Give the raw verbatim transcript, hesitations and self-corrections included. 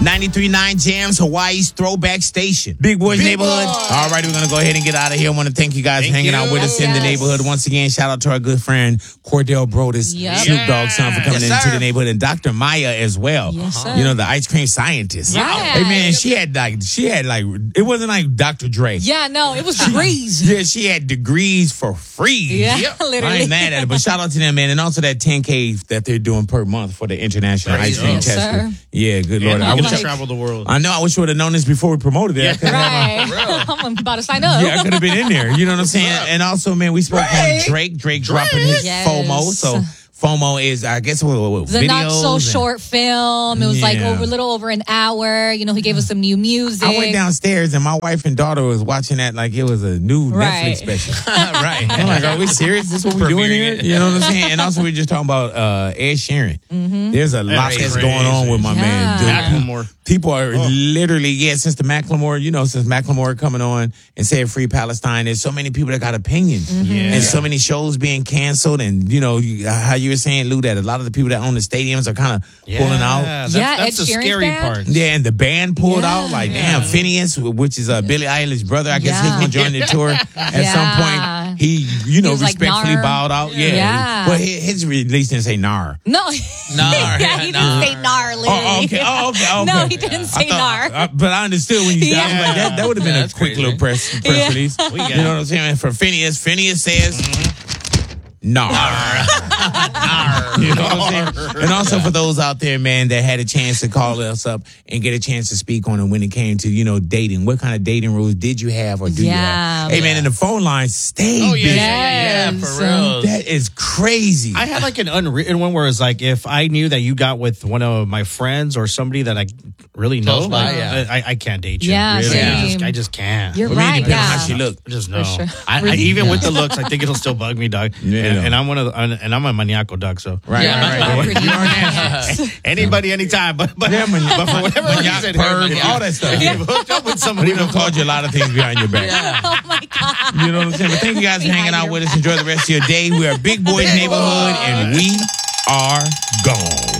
ninety-three point nine Jams, Hawaii's throwback station. Big Boys Big Neighborhood. Boy. All right, we're going to go ahead and get out of here. I want to thank you guys thank for hanging you. out with us yes. in the neighborhood. Once again, shout out to our good friend Cordell Brodus, yep. Snoop Dogg's son, for coming yes, into the neighborhood, and Doctor Maya as well. Yes, you know, the ice cream scientist. Yes. Hey, man, she had like, she had like, it wasn't like Doctor Dre. Yeah, no, it was degrees. Yeah, she had degrees for free. Yeah, yep. literally. I ain't mad at it, but shout out to them, man. And also that ten K that they're doing per month for the International Ice Cream yes, Tester. Sir. Yeah, good yeah, Lord. I I wish wish I traveled the world. I know. I wish I would have known this before we promoted it. Yeah. Right. I'm about to sign up. Yeah, I could have been in there. You know what I'm saying? And also, man, we spoke Drake. on Drake. Drake dropping his yes. FOMO. So FOMO is, I guess, what, what, what the videos not so and, short film. It was yeah. like over a little over an hour. You know, he gave us some new music. I went downstairs and my wife and daughter was watching that like it was a new right. Netflix special. Right. I'm like, are we serious? This is what we're doing here? You know what I'm saying? And also, we're just talking about uh, Ed Sheeran. Mm-hmm. There's a lot that's going on with my yeah. man, dude. Macklemore. People are oh. literally, yeah, since the Macklemore, you know, since Macklemore coming on and saying free Palestine, there's so many people that got opinions. Mm-hmm. Yeah. And so many shows being canceled. And, you know, how you were saying, Lou, that a lot of the people that own the stadiums are kind of yeah. pulling out. That's, yeah, that's Ed the Sheeran's scary band? part. Yeah, and the band pulled yeah. out. Like, yeah. damn, Phineas, which is uh, Billie Eilish's brother, I guess yeah. he's going to join the tour at yeah. some point. He, you know, he respectfully like, bowed out. Yeah. yeah. But his release didn't say nar. No. Nar. yeah, he didn't nar. say nar, Lee. Oh, okay. Oh, okay. okay. No, he didn't say I thought, nar. uh, but I understood when you said Yeah. I was like, that, that would have been Yeah, a that's quick crazy. little press, press Yeah. release. We got You know what I'm saying? For Phineas, Phineas says, nar. You know what I'm saying? And also for those out there, man, that had a chance to call us up and get a chance to speak on it when it came to, you know, dating. What kind of dating rules did you have or do Yeah. you have? Hey, man, and the phone line stayed Oh, yeah, busy. yeah, yeah, yeah, Yes. for real. That is crazy. I had like an unwritten one where it's like, if I knew that you got with one of my friends or somebody that I really know, Close by, like, yeah. I, I can't date you. Yeah, really. I, same. just, I just can't. You're For me, it right, depends on yeah. how she look. I just know. sure. I, I, Really? even Yeah. with the looks, I think it'll still bug me, dog. Yeah. And, and I'm one of the, and I'm a maniacal dog, so Right, Yeah, right, I'm right. pretty You know what I'm nice. saying? anybody, anytime. But but, Yeah, man. but for whatever Maniac, reason, perv, if you- all that stuff. If you've hooked up with somebody, We done called you a lot of things behind your back. Oh my God. You know what I'm saying? But thank you guys for hanging out with us. Enjoy the rest of your day. We are Big Boys Neighborhood, and we are gone.